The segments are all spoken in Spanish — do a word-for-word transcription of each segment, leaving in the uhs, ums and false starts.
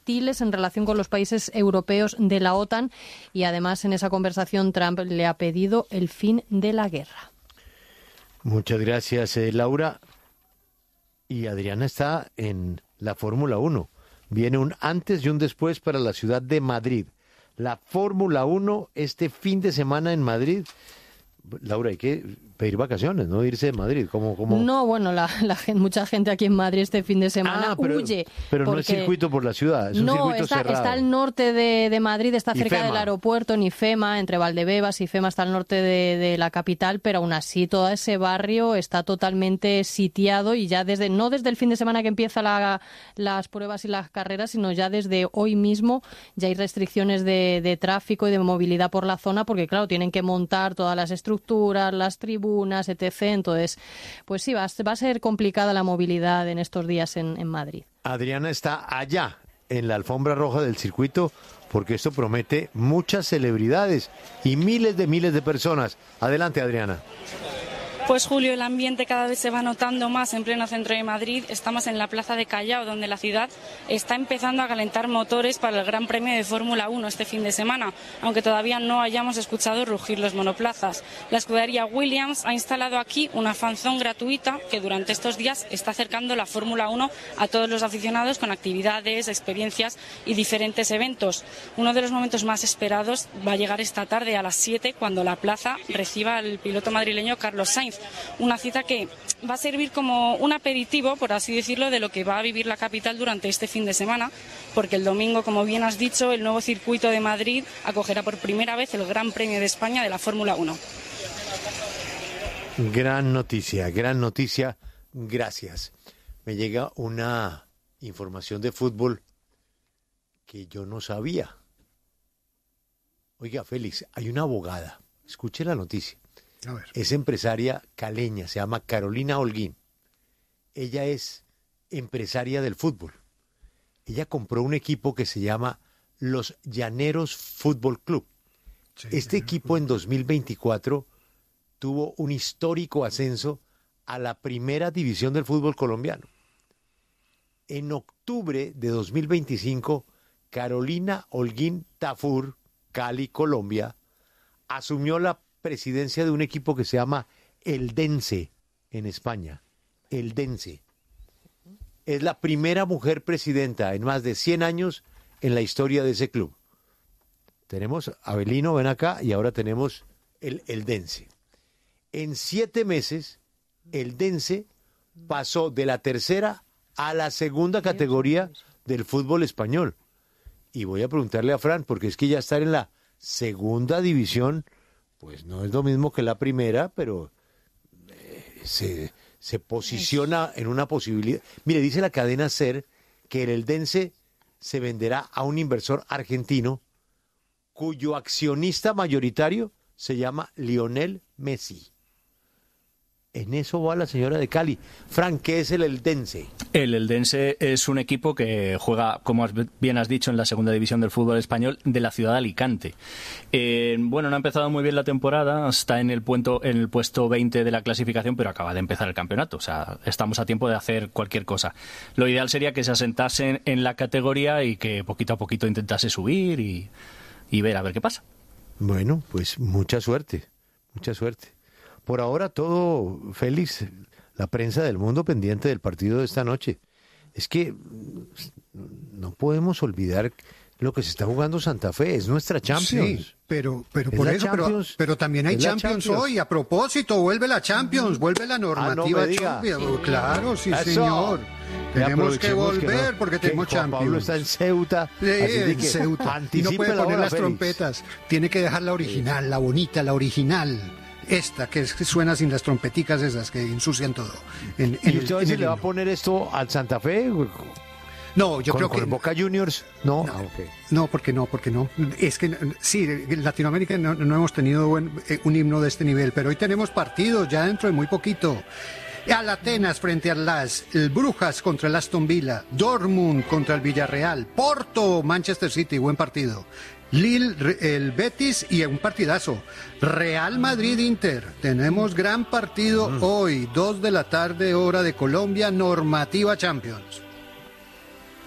hostiles en relación con los países europeos de la OTAN y además en esa conversación Trump le ha pedido el fin de la guerra. Muchas gracias, eh, Laura. Y Adriana está en la Fórmula uno. Viene un antes y un después para la ciudad de Madrid. La Fórmula uno este fin de semana en Madrid. Laura, hay que pedir vacaciones, no irse de Madrid. ¿Cómo, cómo? No, bueno, la, la gente, mucha gente aquí en Madrid este fin de semana ah, pero, huye. Pero no es circuito por la ciudad, es un no, circuito está, cerrado. está al norte de, de Madrid, está cerca IFEMA. del aeropuerto, en IFEMA, entre Valdebebas y IFEMA está al norte de, de la capital, pero aún así todo ese barrio está totalmente sitiado y ya desde, no desde el fin de semana que empiezan la, las pruebas y las carreras, sino ya desde hoy mismo ya hay restricciones de, de tráfico y de movilidad por la zona, porque claro, tienen que montar todas las estructuras, las tribunas, etcétera. Entonces, pues sí, va, va a ser complicada la movilidad en estos días en, en Madrid. Adriana está allá, en la alfombra roja del circuito, porque esto promete muchas celebridades y miles de miles de personas. Adelante, Adriana. Pues Julio, el ambiente cada vez se va notando más en pleno centro de Madrid. Estamos en la plaza de Callao, donde la ciudad está empezando a calentar motores para el Gran Premio de Fórmula uno este fin de semana, aunque todavía no hayamos escuchado rugir los monoplazas. La escudería Williams ha instalado aquí una fanzón gratuita que durante estos días está acercando la Fórmula uno a todos los aficionados con actividades, experiencias y diferentes eventos. Uno de los momentos más esperados va a llegar esta tarde a las siete, cuando la plaza reciba al piloto madrileño Carlos Sainz. Una cita que va a servir como un aperitivo, por así decirlo, de lo que va a vivir la capital durante este fin de semana, porque el domingo, como bien has dicho, el nuevo circuito de Madrid acogerá por primera vez el Gran Premio de España de la Fórmula uno. Gran noticia, gran noticia, gracias. Me llega una información de fútbol que yo no sabía. Oiga, Félix, hay una abogada, escuche la noticia. A ver. Es empresaria caleña, se llama Carolina Holguín. Ella es empresaria del fútbol. Ella compró un equipo que se llama Los Llaneros Fútbol Club. Sí, este equipo en dos mil veinticuatro tuvo un histórico ascenso a la primera división del fútbol colombiano. En octubre de dos mil veinticinco, Carolina Holguín Tafur, Cali, Colombia, asumió la presidencia de un equipo que se llama Eldense en España. Eldense. Es la primera mujer presidenta en más de cien años en la historia de ese club. Tenemos, Abelino, ven acá, y ahora tenemos el Eldense. En siete meses, Eldense pasó de la tercera a la segunda categoría del fútbol español. Y voy a preguntarle a Fran, porque es que ya estar en la segunda división, pues no es lo mismo que la primera, pero eh, se, se posiciona en una posibilidad. Mire, dice la cadena SER que el Eldense se venderá a un inversor argentino cuyo accionista mayoritario se llama Lionel Messi. En eso va la señora de Cali. Frank, ¿qué es el Eldense? El Eldense es un equipo que juega, como bien has dicho, en la segunda división del fútbol español de la ciudad de Alicante. Eh, bueno, no ha empezado muy bien la temporada, está en el, puento, en el puesto veinte de la clasificación, pero acaba de empezar el campeonato. O sea, estamos a tiempo de hacer cualquier cosa. Lo ideal sería que se asentasen en la categoría y que poquito a poquito intentase subir y, y ver a ver qué pasa. Bueno, pues mucha suerte, mucha suerte. Por ahora todo, Félix, la prensa del mundo pendiente del partido de esta noche. Es que no podemos olvidar lo que se está jugando Santa Fe, es nuestra Champions. Sí, pero, pero por eso, pero, pero también hay Champions, Champions hoy. A propósito, vuelve la Champions, vuelve la normativa ah, no Champions. Claro, sí, eso. Señor. Tenemos que volver que no, porque tenemos que Juan Champions. Pablo está en Ceuta. Sí, en que Ceuta. Y no puede poner las Félix. trompetas. Tiene que dejar la original, la bonita, la original. Esta, que, es, que suena sin las trompeticas esas que ensucian todo. En, en ¿Y usted el, se en le el va a poner esto al Santa Fe? No, yo ¿Con, creo con que... el Boca Juniors? No, no, ah, okay. no, porque no, porque no. Es que sí, en Latinoamérica no, no hemos tenido buen, eh, un himno de este nivel, pero hoy tenemos partidos ya dentro de muy poquito. Al Atenas frente al Las, el Brujas contra el Aston Villa, Dortmund contra el Villarreal, Porto, Manchester City, buen partido. Lille, el Betis y un partidazo. Real Madrid-Inter. Tenemos gran partido mm. hoy, dos de la tarde, hora de Colombia, normativa Champions.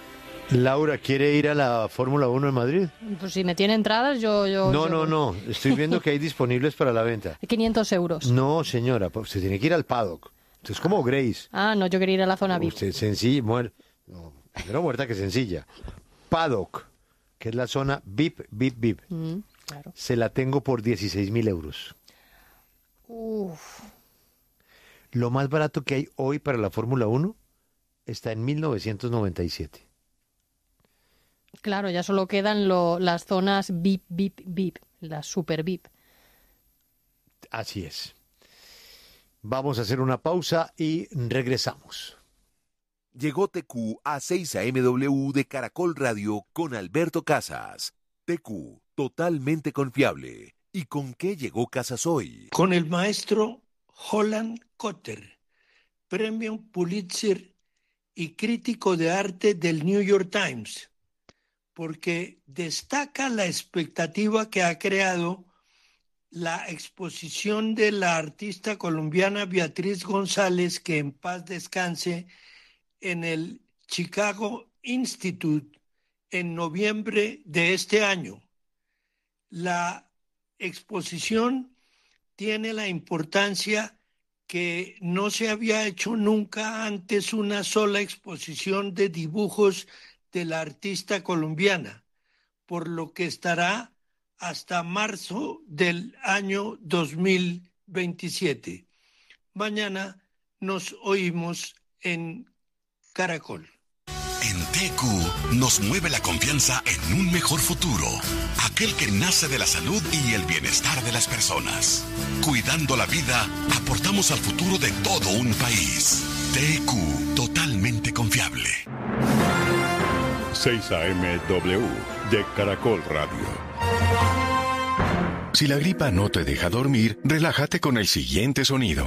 Laura, ¿quiere ir a la Fórmula uno en Madrid? Pues si me tiene entradas, yo... yo No, yo no, voy. no. Estoy viendo que hay disponibles para la venta. quinientos euros. No, señora, pues se tiene que ir al paddock. Usted es como Grace. Ah, no, yo quería ir a la zona V I P. Usted sencilla, muer... no, primero muerta que sencilla. Paddock, que es la zona V I P, V I P, V I P. Mm, claro. Se la tengo por dieciséis mil euros. Uf. Lo más barato que hay hoy para la Fórmula uno está en mil novecientos noventa y siete. Claro, ya solo quedan lo, las zonas V I P, V I P, V I P, las super V I P. Así es. Vamos a hacer una pausa y regresamos. Llegó T Q a seis A M W de Caracol Radio con Alberto Casas. T Q, totalmente confiable. ¿Y con qué llegó Casas hoy? Con el maestro Holland Cotter, premio Pulitzer y crítico de arte del New York Times, porque destaca la expectativa que ha creado la exposición de la artista colombiana Beatriz González, que en paz descanse, en el Chicago Institute en noviembre de este año. La exposición tiene la importancia que no se había hecho nunca antes una sola exposición de dibujos de la artista colombiana, por lo que estará hasta marzo del año dos mil veintisiete. Mañana nos oímos en Caracol. En T Q nos mueve la confianza en un mejor futuro, aquel que nace de la salud y el bienestar de las personas. Cuidando la vida, aportamos al futuro de todo un país. T Q, totalmente confiable. seis A M W de Caracol Radio. Si la gripa no te deja dormir, relájate con el siguiente sonido.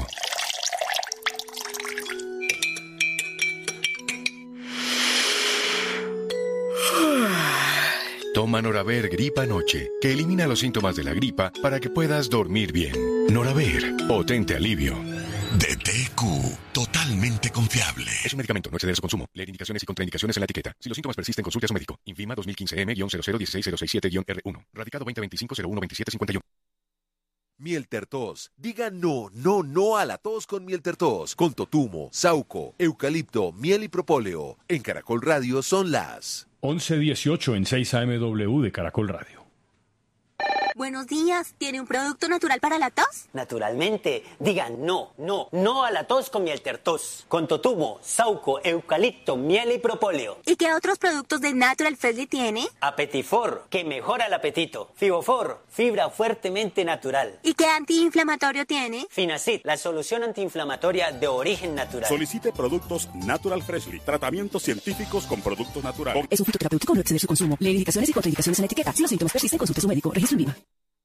Toma Noraver Gripa Noche, que elimina los síntomas de la gripa para que puedas dormir bien. Noraver, potente alivio. De T Q, totalmente confiable. Es un medicamento, no exceder su consumo. Leer indicaciones y contraindicaciones en la etiqueta. Si los síntomas persisten, consulte a su médico. Infima dos mil quince M cero cero uno seis cero seis siete R uno. Radicado veinte veinticinco cero uno veintisiete cincuenta y uno. Miel Tertos. Diga no, no, no a la tos con Miel Tertos. Con totumo, sauco, eucalipto, miel y propóleo. En Caracol Radio son las once dieciocho en seis A M W de Caracol Radio. Buenos días, ¿tiene un producto natural para la tos? Naturalmente, digan no, no, no a la tos con Miel Tertos. Con totumo, sauco, eucalipto, miel y propóleo. ¿Y qué otros productos de Natural Freshly tiene? Apetifor, que mejora el apetito. Fibofor, fibra fuertemente natural. ¿Y qué antiinflamatorio tiene? Finacid, la solución antiinflamatoria de origen natural. Solicite productos Natural Freshly, tratamientos científicos con productos naturales. Es un fitoterapéutico, no exceder su consumo. Leer indicaciones y contraindicaciones en la etiqueta. Si los síntomas persisten, consulte a su médico. Registro en Viva.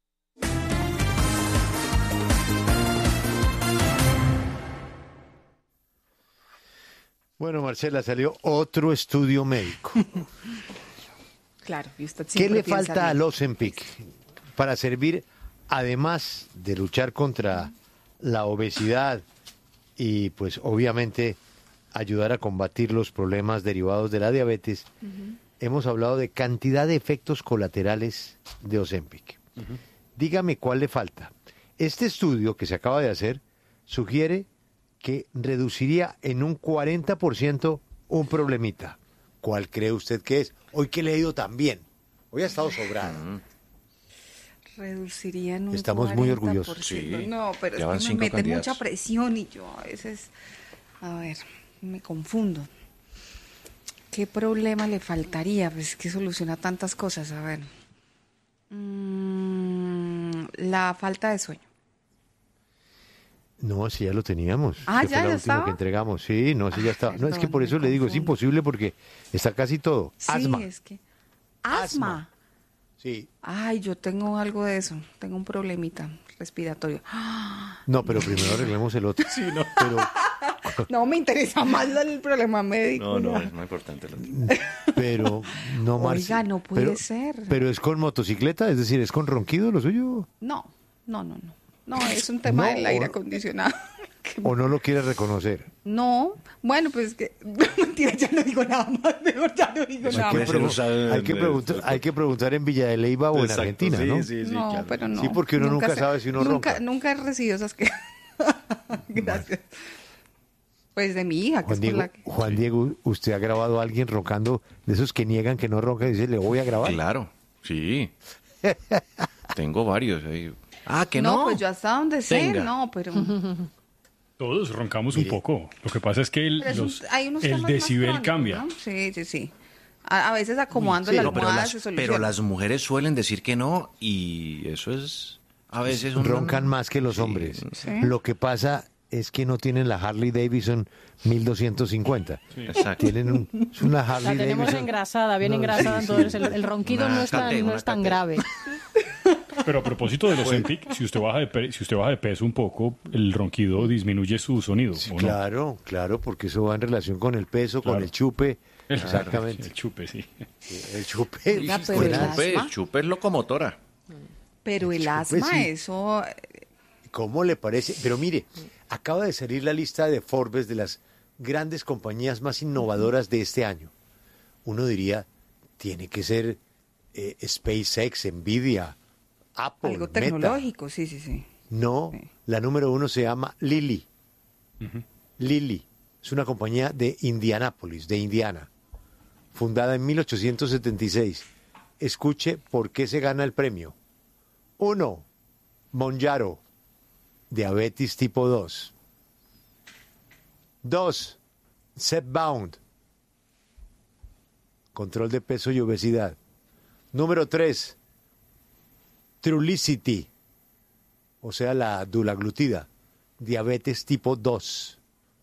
Bueno, Marcela, salió otro estudio médico. Claro, y usted ¿Qué siempre le piensa falta bien. al Ozempic para servir, además de luchar contra la obesidad y, pues, obviamente, ayudar a combatir los problemas derivados de la diabetes? Uh-huh. Hemos hablado de cantidad de efectos colaterales de Ozempic. Uh-huh. Dígame cuál le falta. Este estudio que se acaba de hacer sugiere que reduciría en un cuarenta por ciento un problemita. ¿Cuál cree usted que es? Hoy que he leído tan bien. Hoy ha estado sobrado. Reduciría en un Estamos muy orgullosos. Sí. No, pero es que me mete candidatos. Mucha presión y yo a veces, a ver, me confundo. ¿Qué problema le faltaría? Pues que soluciona tantas cosas. A ver. Mm, la falta de sueño. No, si ya lo teníamos. Ah, que ya, fue la ya última estaba. que entregamos. Sí, no, si ya estaba. No, es que por eso le digo, es imposible porque está casi todo. Sí, asma. es que asma. asma. Sí. Ay, yo tengo algo de eso. Tengo un problemita respiratorio. No, pero primero arreglemos el otro. Sí, no. Pero no me interesa más el problema médico. No, no, es más importante. Pero no, Marcia. Oiga, no puede pero, ser. Pero es con motocicleta, es decir, es con ronquido lo suyo. No, no, no, no. No, es un tema no, del aire acondicionado. ¿O no lo quiere reconocer? No, bueno, pues que... Mentira, ya no digo nada más, mejor ya no digo Hay nada que, más. pregun- hay, que preguntar, hay que preguntar en Villa de Leyva o en Exacto, Argentina, sí, ¿no? sí, sí, No, claro. pero no. Sí, porque uno nunca, se- sabe si uno nunca, ronca. Nunca he recibido esas que... Gracias. Pues de mi hija, que Juan es Diego, por la que... Juan Diego, ¿usted ha grabado a alguien roncando de esos que niegan que no ronca y dice, le voy a grabar? Claro, sí. Tengo varios ahí. Ah, que no, no. pues yo hasta donde sé, Tenga. no, pero... Todos roncamos un poco. Lo que pasa es que el, pero es un- los- hay unos el temas más decibel crónicos, cambia. ¿no? Sí, sí, sí. A, a veces acomodando Sí, la no, pero, almohada las, se pero soluciona. las mujeres suelen decir que no y eso es a veces un... Roncan más que los hombres. Sí. Lo que pasa es que no tienen la Harley Davidson mil doscientos cincuenta. Sí. Exacto. Tienen un, es una Harley La tenemos Davidson. engrasada, bien No, engrasada, sí, sí. entonces el, el ronquido Una no es tan, cate, no una es tan cate. grave. Pero a propósito del Ozempic, si usted baja de pe- si usted baja de peso un poco, el ronquido disminuye su sonido, Sí, ¿o no? claro, claro, porque eso va en relación con el peso, con Claro. el chupe. El- Exactamente. El chupe, sí. Sí, el chupe. Oiga, es pero el buena. Chupe, asma. chupe es locomotora. Pero el chupe, asma, sí. eso... ¿Cómo le parece? Pero mire, acaba de salir la lista de Forbes de las grandes compañías más innovadoras de este año. Uno diría, tiene que ser eh, SpaceX, Nvidia, Apple, Algo Meta. tecnológico, sí, sí, sí. No, Sí. la número uno se llama Lilly. Lilly es una compañía de Indianápolis, de Indiana, fundada en mil ochocientos setenta y seis. Escuche por qué se gana el premio. Uno, Mounjaro, diabetes tipo dos. Dos, Zepbound, control de peso y obesidad. Número tres, Trulicity, o sea, la dulaglutida, diabetes tipo dos.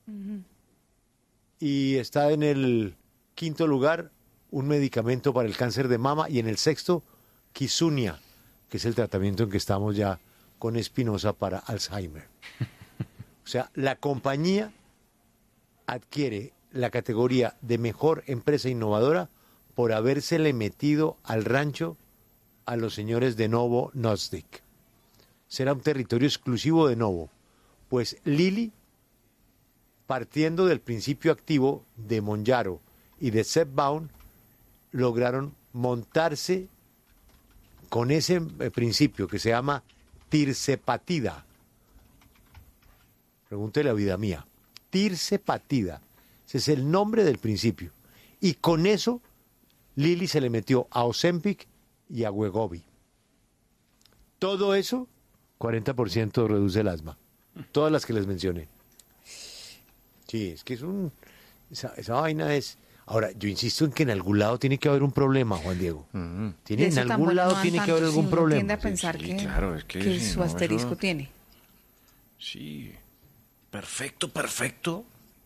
Y está en el quinto lugar un medicamento para el cáncer de mama y en el sexto, Kisunia, que es el tratamiento en que estamos ya con Espinosa para Alzheimer. O sea, la compañía adquiere la categoría de mejor empresa innovadora por habérsele metido al rancho a los señores de Novo Nordisk. Será un territorio exclusivo de Novo, pues Lilly, partiendo del principio activo de Mounjaro y de Zepbound, lograron montarse con ese eh, principio que se llama tirzepatida. Pregúntele a vida mía. Tirzepatida. Ese es el nombre del principio. Y con eso, Lilly se le metió a Ozempic y a Wegovy. Todo eso, cuarenta por ciento reduce el asma. Todas las que les mencioné. Sí, es que es un... Esa, esa vaina es... Ahora, yo insisto en que en algún lado tiene que haber un problema, Juan Diego. Mm. Tiene, Y en eso tan algún bueno lado no dan tiene que tanto, haber si algún uno problema. tiende a pensar sí, que, claro, es que que si su no, asterisco eso- tiene. Sí. Perfecto, perfecto.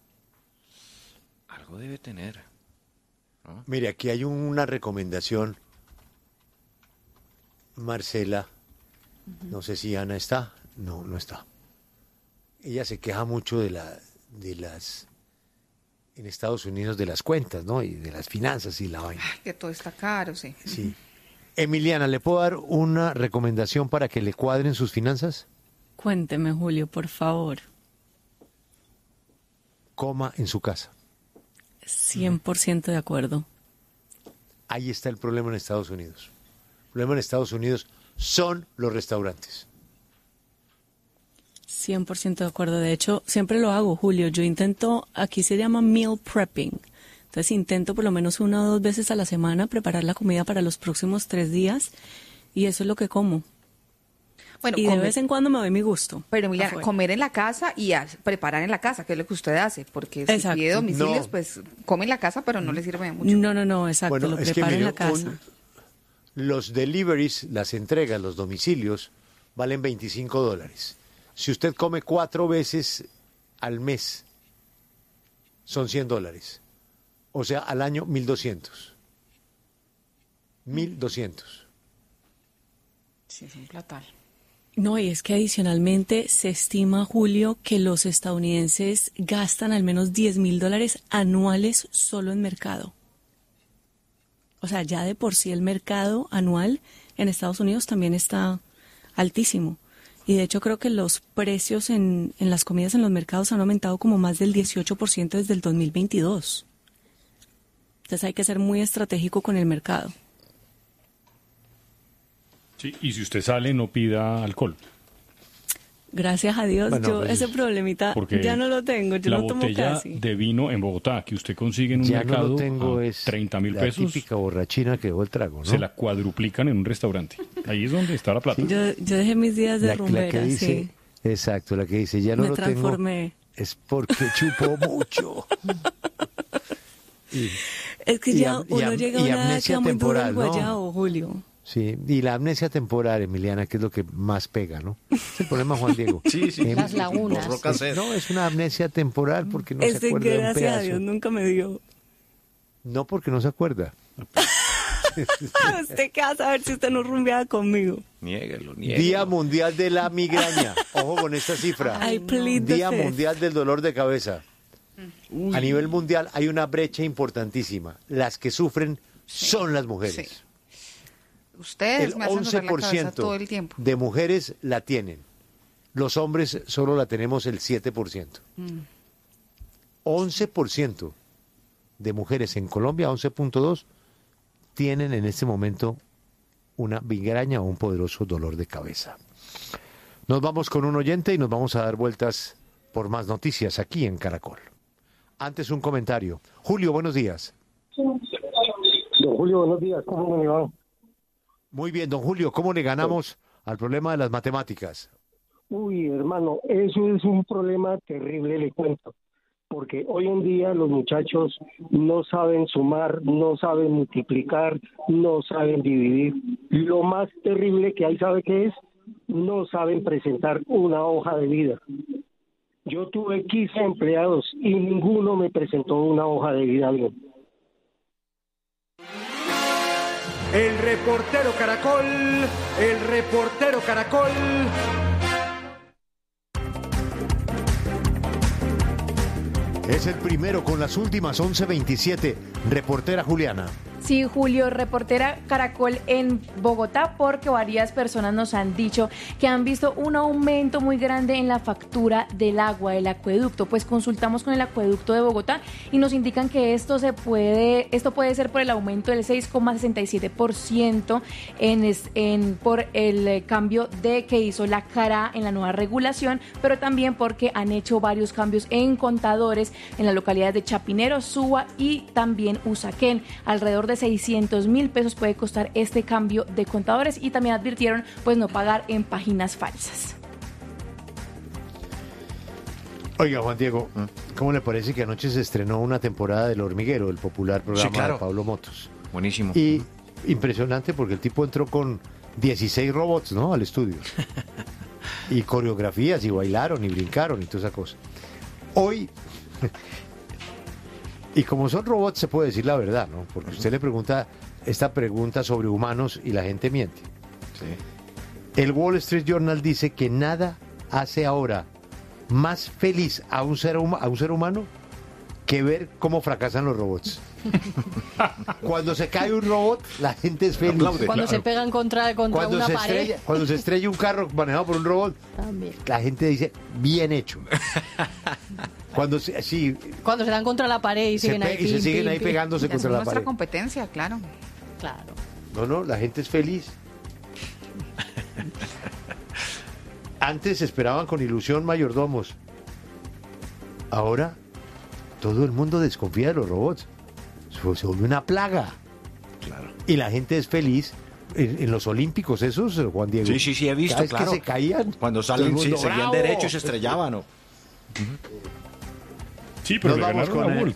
Algo debe tener. ¿no? Mire, aquí hay una recomendación. Marcela, no sé si Ana está. No, no está. Ella se queja mucho de la, de las, en Estados Unidos, de las cuentas, ¿no? Y de las finanzas y la vaina. Ay, que todo está caro, sí. Sí. Emiliana, ¿le puedo dar una recomendación para que le cuadren sus finanzas? Cuénteme, Julio, por favor. Coma en su casa. cien por ciento de acuerdo. Ahí está el problema en Estados Unidos. El problema en Estados Unidos son los restaurantes. cien por ciento de acuerdo. De hecho, siempre lo hago, Julio. Yo intento, aquí se llama meal prepping. Entonces intento por lo menos una o dos veces a la semana preparar la comida para los próximos tres días y eso es lo que como. Bueno, y de comer- vez en cuando me doy mi gusto. Pero Emiliana, afuera. comer en la casa y a- preparar en la casa, que es lo que usted hace, porque si Exacto. pide domicilios, No. pues come en la casa, pero no le sirve de mucho. No, no, no, exacto. Bueno, lo es que preparo en mire, la casa. un- los deliveries, las entregas, los domicilios, valen veinticinco dólares. Si usted come cuatro veces al mes, son cien dólares. O sea, al año mil doscientos. mil doscientos. Sí, es un platal. No, y es que adicionalmente se estima, Julio, que los estadounidenses gastan al menos diez mil dólares anuales solo en mercado. O sea, ya de por sí el mercado anual en Estados Unidos también está altísimo. Y de hecho creo que los precios en, en las comidas en los mercados han aumentado como más del dieciocho por ciento desde el dos mil veintidós. Entonces hay que ser muy estratégico con el mercado. Sí, y si usted sale, no pida alcohol. Gracias a Dios, Bueno, yo pues, ese problemita ya no lo tengo, yo la no tomo botella casi. de vino en Bogotá que usted consigue en un Ya mercado no lo tengo, a es treinta mil la pesos, típica borrachina que dejó el trago, ¿no? se la cuadruplican en un restaurante. Ahí es donde está la plata. Yo, yo dejé mis días de La, la rumbera, que dice, sí. exacto, la que dice, ya no Me lo transformé. tengo, es porque chupo mucho. Y, Es que y ya am- y uno am- llega a y una edad que amnesia va muy duro el temporal, ¿no? guayao, Julio. sí, y la amnesia temporal, Emiliana, que es lo que más pega, ¿no? Es el problema, Juan Diego. Sí, sí. Em, Las lagunas. Borró cassette. No, es una amnesia temporal porque no se Este, acuerda de un gracias a pedazo. Dios, nunca me dio. No, porque no se acuerda. ¿Usted qué va a saber si usted no rumbeaba conmigo? Niéguelo, niéguelo. Día Mundial de la Migraña. Ojo con esta cifra. I plead the Día fifth. Mundial del Dolor de Cabeza. A nivel mundial hay una brecha importantísima. Las que sufren son las mujeres. Sí. Ustedes El me hacen once doler la por cabeza ciento todo el tiempo. de mujeres la tienen. Los hombres solo la tenemos el siete por ciento. Mm. once por ciento de mujeres en Colombia, once punto dos, tienen en este momento una migraña o un poderoso dolor de cabeza. Nos vamos con un oyente y nos vamos a dar vueltas por más noticias aquí en Caracol. Antes un comentario. Julio, buenos días. Don Julio, buenos días. ¿Cómo me va? Muy bien, don Julio, ¿cómo le ganamos al problema de las matemáticas? Uy, hermano, eso es un problema terrible, le cuento. Porque hoy en día los muchachos no saben sumar, no saben multiplicar, no saben dividir. Lo más terrible que hay, ¿sabe qué es? No saben presentar una hoja de vida. Yo tuve quince empleados y ninguno me presentó una hoja de vida bien. El reportero Caracol, el reportero Caracol. Es el primero con las últimas once veintisiete. Reportera Juliana. Sí, Julio, reportera Caracol en Bogotá, porque varias personas nos han dicho que han visto un aumento muy grande en la factura del agua, del acueducto. Pues consultamos con el acueducto de Bogotá y nos indican que esto se puede, esto puede ser por el aumento del seis coma sesenta y siete por ciento en, en por el cambio de que hizo la Cara en la nueva regulación, pero también porque han hecho varios cambios en contadores en las localidades de Chapinero, Suba y también Usaquén. Alrededor de seiscientos mil pesos puede costar este cambio de contadores, y también advirtieron pues no pagar en páginas falsas. Oiga, Juan Diego, ¿cómo le parece que anoche se estrenó una temporada del Hormiguero, el popular programa Sí, claro. de Pablo Motos? Buenísimo. Y impresionante porque el tipo entró con dieciséis robots, ¿no?, al estudio. Y coreografías, y bailaron, y brincaron, y toda esa cosa. Hoy... Y como son robots, se puede decir la verdad, ¿no? Porque usted le pregunta esta pregunta sobre humanos y la gente miente. Sí. El Wall Street Journal dice que nada hace ahora más feliz a un ser, huma- a un ser humano que ver cómo fracasan los robots. Cuando se cae un robot, la gente es feliz. Cuando claro. se pegan contra, contra cuando una se pared. Estrella, cuando se estrella un carro manejado por un robot, También. la gente dice, bien hecho. Cuando se, sí, Cuando se dan contra la pared y Se siguen pe- ahí. y se pim, siguen pim, ahí pim. pegándose Es contra la nuestra pared. competencia, claro. Claro. No, no, la gente es feliz. Antes esperaban con ilusión mayordomos. Ahora todo el mundo desconfía de los robots. Se se vuelve una plaga. Claro. Y la gente es feliz. En, en los Olímpicos esos, Juan Diego. Sí, sí, sí, he visto, Cada vez claro. que se caían. Cuando todo salen, el sí, mundo, seguían ¡bravo! derecho y se estrellaban, ¿no? Sí, pero Nos le vamos ganaron con a el- Bolt.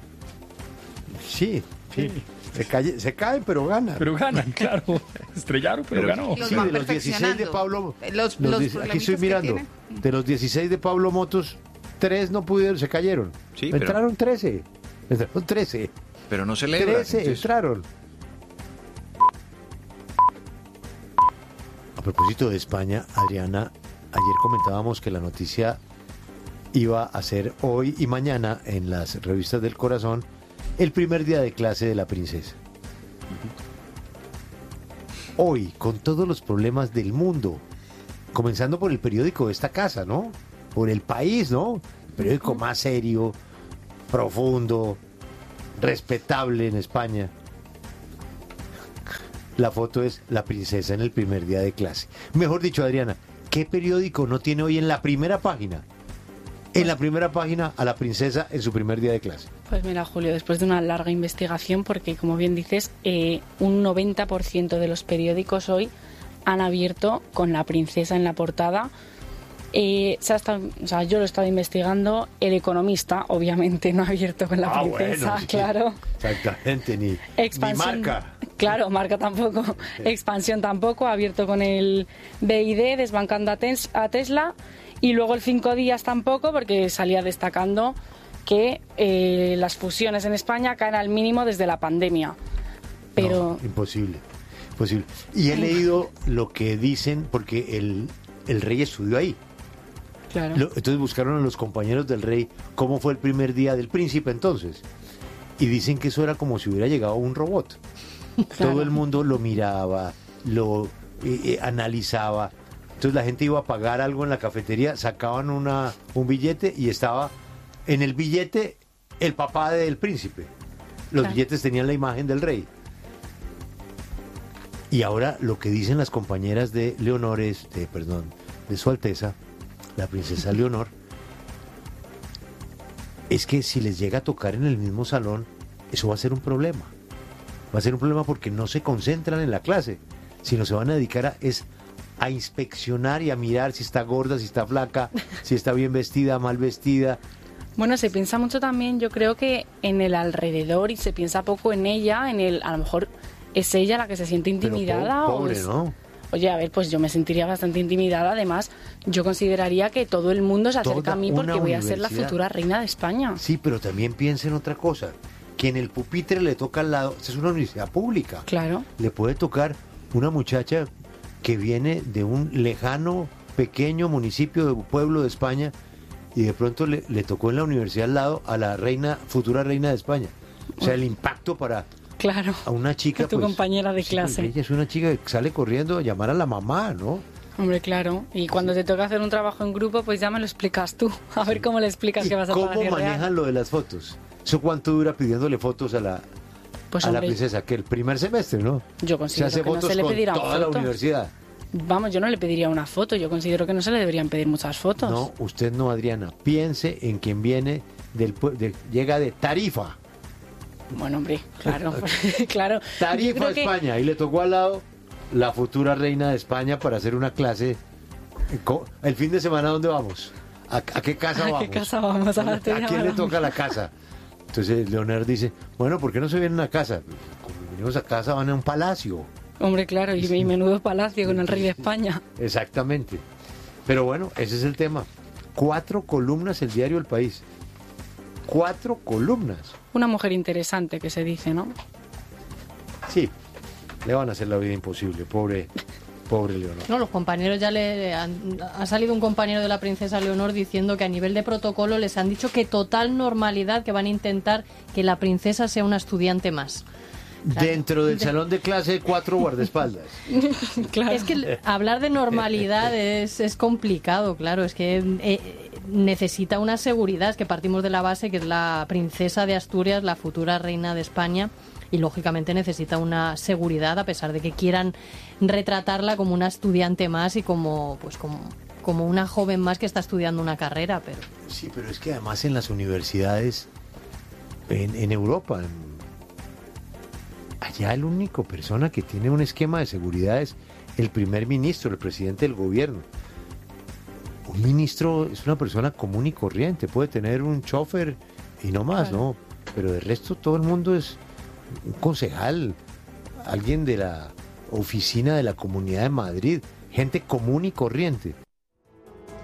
Sí, sí. Se, cae- se caen, pero ganan. Pero ganan, claro. Estrellaron, pero, Pero- ganó. Los Sí, van de los dieciséis de perfeccionando. Pablo. Los- los los diez- aquí estoy problemitas que mirando. tienen. De los dieciséis de Pablo Motos, tres no pudieron, se cayeron. Sí, pero- entraron trece. Entraron trece. Pero no celebran. trece entonces- entraron. A propósito de España, Adriana, ayer comentábamos que la noticia iba a ser hoy y mañana en las revistas del corazón el primer día de clase de la princesa. Hoy, con todos los problemas del mundo, comenzando por el periódico de esta casa, ¿no? Por El País, ¿no? El periódico más serio, profundo, respetable en España. La foto es la princesa en el primer día de clase. Mejor dicho, Adriana, ¿qué periódico no tiene hoy en la primera página? En la primera página a la princesa en su primer día de clase. Pues mira, Julio, después de una larga investigación, porque como bien dices, eh, un noventa por ciento de los periódicos hoy han abierto con la princesa en la portada. Eh, se ha estado, o sea, yo lo he estado investigando. El Economista, obviamente, no ha abierto con la Ah, princesa, bueno, sí. claro. Exactamente, ni, ni Expansión, marca. Claro, marca tampoco. Expansión tampoco, ha abierto con el B I D, desbancando a, Tes- a Tesla. Y luego el Cinco Días tampoco, porque salía destacando que eh, las fusiones en España caen al mínimo desde la pandemia. Pero No, imposible, imposible. Y he leído lo que dicen, porque el, el rey estudió ahí. Claro. Lo- entonces buscaron a los compañeros del rey cómo fue el primer día del príncipe entonces. Y dicen que eso era como si hubiera llegado un robot. Claro. Todo el mundo lo miraba, lo eh, eh, analizaba. Entonces la gente iba a pagar algo en la cafetería, sacaban una, un billete y estaba en el billete el papá del príncipe. Los Claro. billetes tenían la imagen del rey. Y ahora lo que dicen las compañeras de Leonor es, de, perdón, de Su Alteza, la princesa Leonor, es que si les llega a tocar en el mismo salón, eso va a ser un problema. Va a ser un problema porque no se concentran en la clase, sino se van a dedicar a, es, a inspeccionar y a mirar si está gorda, si está flaca, si está bien vestida, mal vestida. bueno, se piensa mucho también, yo creo que en el alrededor, y se piensa poco en ella, en el, a lo mejor es ella la que se siente Pero intimidada. po- o pobre, es- ¿no? Oye, a ver, pues yo me sentiría bastante intimidada. Además, yo consideraría que todo el mundo se acerca Toda a mí porque una voy a ser la universidad. futura reina de España. Sí, pero también piensa en otra cosa, que en el pupitre le toca al lado, esta es una universidad pública. Claro. Le puede tocar una muchacha que viene de un lejano, pequeño municipio de pueblo de España y de pronto le, le tocó en la universidad al lado a la reina, futura reina de España. O sea, el impacto para Claro. a una chica, Tu pues, compañera de sí, clase. ella es una chica que sale corriendo a llamar a la mamá, ¿no? Hombre, claro. Y cuando te toca hacer un trabajo en grupo, pues ya me lo explicas tú. A ver cómo le explicas que vas a ¿Cómo Palacio Real. manejan lo de las fotos? ¿Eso cuánto dura pidiéndole fotos a la, Pues, a la hombre, princesa? Que el primer semestre, ¿no? Yo Se considero hace que no fotos se le con pedirán toda la fotos. universidad. Vamos, yo no le pediría una foto. Yo considero que no se le deberían pedir muchas fotos. No, usted no, Adriana. Piense en quien viene del pue- de- llega de Tarifa. Bueno, hombre, claro, claro. Yo Tarifa, creo que- España. Y le tocó al lado la futura reina de España para hacer una clase. Co- El fin de semana, ¿dónde vamos? ¿A, a qué casa ¿A vamos? qué casa vamos? Ahora te ¿A quién llaman le a toca mí. la casa? Entonces Leonor dice, bueno, ¿por qué no se vienen a casa? Como venimos a casa, van a un palacio. Hombre, claro, y, y menudo palacio con el rey de España. Exactamente. Pero bueno, ese es el tema. Cuatro columnas el diario El País. Cuatro columnas. Una mujer interesante que se dice, ¿no? Sí, le van a hacer la vida imposible, pobre, pobre Leonor. No, los compañeros ya le han, ha salido un compañero de la princesa Leonor diciendo que a nivel de protocolo les han dicho que total normalidad, que van a intentar que la princesa sea una estudiante más. Dentro del salón de clase hay cuatro guardaespaldas. Es que hablar de normalidad es, es complicado, claro, es que eh, necesita una seguridad, es que partimos de la base que es la princesa de Asturias, la futura reina de España, y lógicamente necesita una seguridad a pesar de que quieran retratarla como una estudiante más y como pues como, como una joven más que está estudiando una carrera, pero Sí, pero es que además en las universidades, en, en Europa, en- allá el único persona que tiene un esquema de seguridad es el primer ministro, el presidente del gobierno. Un ministro es una persona común y corriente, puede tener un chofer y no más, Claro. ¿no? Pero de resto todo el mundo es un concejal, alguien de la oficina de la Comunidad de Madrid, gente común y corriente.